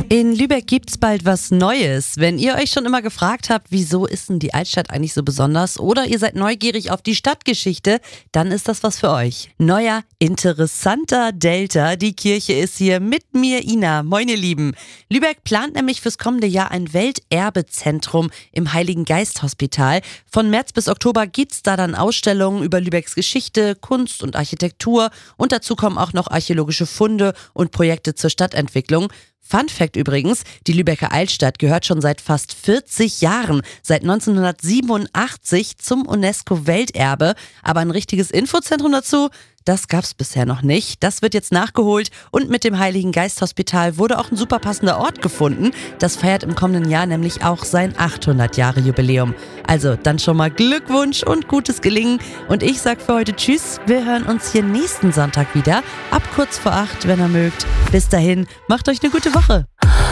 In Lübeck gibt's bald was Neues. Wenn ihr euch schon immer gefragt habt, wieso ist denn die Altstadt eigentlich so besonders, oder ihr seid neugierig auf die Stadtgeschichte, dann ist das was für euch. Neuer, interessanter Delta. Die Kirche ist hier mit mir, Ina. Moin ihr Lieben. Lübeck plant nämlich fürs kommende Jahr ein Welterbezentrum im Heiligen Geist Hospital. Von März bis Oktober gibt's da dann Ausstellungen über Lübecks Geschichte, Kunst und Architektur, und dazu kommen auch noch archäologische Funde und Projekte zur Stadtentwicklung. Fun Fact übrigens, die Lübecker Altstadt gehört schon seit fast 40 Jahren, seit 1987 zum UNESCO-Welterbe. Aber ein richtiges Infozentrum dazu, das gab's bisher noch nicht. Das wird jetzt nachgeholt, und mit dem Heiligen Geist Hospital wurde auch ein super passender Ort gefunden. Das feiert im kommenden Jahr nämlich auch sein 800-Jahre-Jubiläum. Also dann schon mal Glückwunsch und gutes Gelingen. Und ich sag für heute Tschüss. Wir hören uns hier nächsten Sonntag wieder, ab kurz vor 8, wenn ihr mögt. Bis dahin, macht euch eine gute Woche.